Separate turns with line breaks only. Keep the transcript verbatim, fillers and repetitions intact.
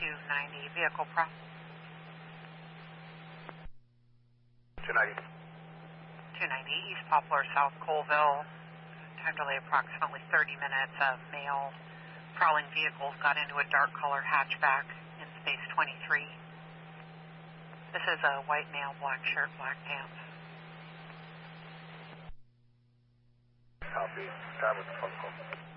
two ninety, vehicle pro.
two ninety.
two ninety, East Poplar, South Colville. Time delay approximately thirty minutes. A male prowling vehicle got into a dark color hatchback in space twenty-three. This is a white male, black shirt, black pants.
Copy. Driver's protocol.